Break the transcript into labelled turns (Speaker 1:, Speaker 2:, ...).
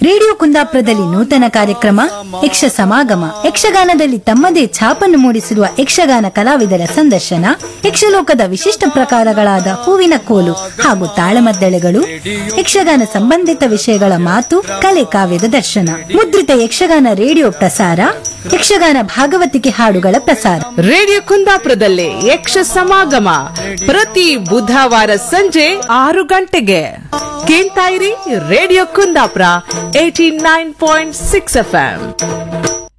Speaker 1: Radio ಕುಂದಾಪುರದಲ್ಲಿ ನೂತನ ಕಾರ್ಯಕ್ರಮ ಯಕ್ಷ ಸಮಾಗಮ. ಯಕ್ಷಗಾನದಲ್ಲಿ ತಮ್ಮದೇ ಛಾಪನ್ನು ಮೂಡಿಸಿರುವ ಯಕ್ಷಗಾನ ಕಲಾವಿದರ ಸಂದರ್ಶನ, ಯಕ್ಷಲೋಕದ ವಿಶಿಷ್ಟ ಪ್ರಕಾರಗಳಾದ ಹೂವಿನ ಕೋಲು ಹಾಗೂ ತಾಳಮದ್ದಳೆಗಳು, ಯಕ್ಷಗಾನ ಸಂಬಂಧಿತ ವಿಷಯಗಳ ಮಾತು ಕಲೆ ಕಾವ್ಯದ ದರ್ಶನ ಮುದ್ರಿತ ಯಕ್ಷಗಾನ ರೇಡಿಯೋ ಪ್ರಸಾರ, ಯಕ್ಷಗಾನ ಭಾಗವತಿಕೆ ಹಾಡುಗಳ ಪ್ರಸಾರ.
Speaker 2: ರೇಡಿಯೋ ಕುಂದಾಪುರದಲ್ಲಿ ಯಕ್ಷ ಸಮಾಗಮ ಪ್ರತಿ ಬುಧವಾರ ಸಂಜೆ 6 ಗಂಟೆಗೆ. ಕೇಳ್ತಾ ಇರಿ ರೇಡಿಯೋ ಕುಂದಾಪುರ 89.6 FM.